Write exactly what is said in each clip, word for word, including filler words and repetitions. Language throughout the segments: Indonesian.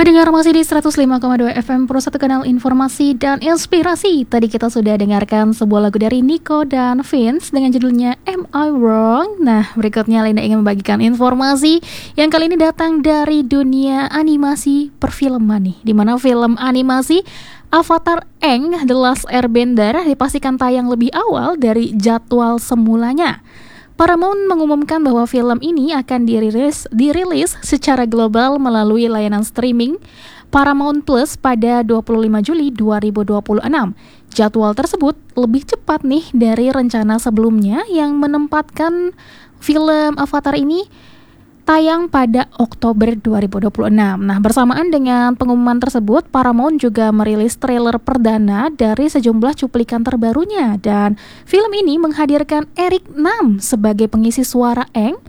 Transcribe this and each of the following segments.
Pendengar masih di seratus lima koma dua F M Pro satu, kanal informasi dan inspirasi. Tadi kita sudah dengarkan sebuah lagu dari Nico dan Vince dengan judulnya Am I Wrong? Nah, berikutnya Linda ingin membagikan informasi yang kali ini datang dari dunia animasi perfilman nih, di mana film animasi Avatar Aang The Last Airbender dipastikan tayang lebih awal dari jadwal semulanya. Paramount mengumumkan bahwa film ini akan dirilis, dirilis secara global melalui layanan streaming Paramount Plus pada dua puluh lima Juli dua ribu dua puluh enam. Jadwal tersebut lebih cepat nih dari rencana sebelumnya yang menempatkan film Avatar ini tayang pada Oktober dua ribu dua puluh enam. Nah, bersamaan dengan pengumuman tersebut, Paramount juga merilis trailer perdana dari sejumlah cuplikan terbarunya, dan film ini menghadirkan Eric Nam sebagai pengisi suara Aang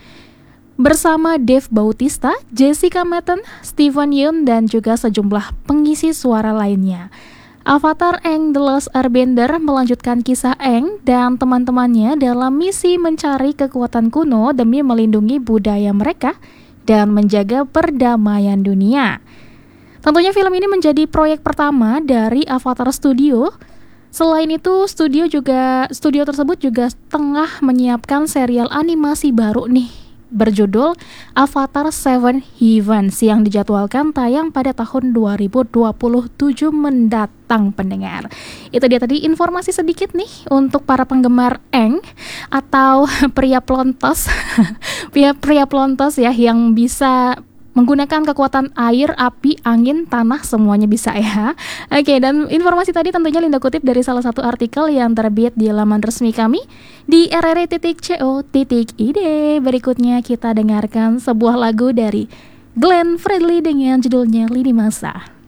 bersama Dave Bautista, Jessica Matten, Steven Yeun, dan juga sejumlah pengisi suara lainnya. Avatar Aang The Last Airbender melanjutkan kisah Aang dan teman-temannya dalam misi mencari kekuatan kuno demi melindungi budaya mereka dan menjaga perdamaian dunia. Tentunya film ini menjadi proyek pertama dari Avatar Studio. Selain itu, studio juga studio tersebut juga tengah menyiapkan serial animasi baru nih, berjudul Avatar Seven Heavens yang dijadwalkan tayang pada tahun dua ribu dua puluh tujuh mendatang, pendengar. Itu dia tadi informasi sedikit nih untuk para penggemar Aang atau pria pelontos, pria pria pelontos ya, yang bisa menggunakan kekuatan air, api, angin, tanah, semuanya bisa ya. Oke, dan informasi tadi tentunya Linda kutip dari salah satu artikel yang terbit di laman resmi kami di r r i titik co titik i d. Berikutnya kita dengarkan sebuah lagu dari Glenn Fredly dengan judulnya Lini Masa.